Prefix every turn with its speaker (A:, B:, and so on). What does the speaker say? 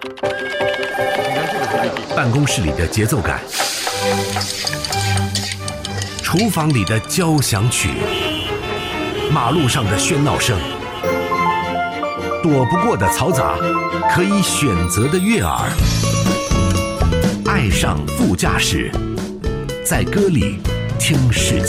A: 办公室里的节奏感，厨房里的交响曲，马路上的喧闹声，躲不过的嘈杂，可以选择的悦耳。爱上副驾驶，在歌里听世界。